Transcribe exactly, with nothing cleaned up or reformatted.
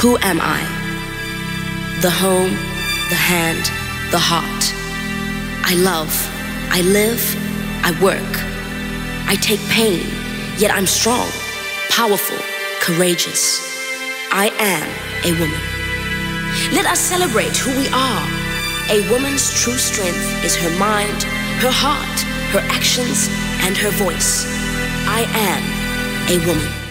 Who am I? The home, the hand, the heart. I love, I live, I work. I take pain, yet I'm strong, powerful, courageous. I am a woman. Let us celebrate who we are. A woman's true strength is her mind, her heart, her actions, and her voice. I am a woman.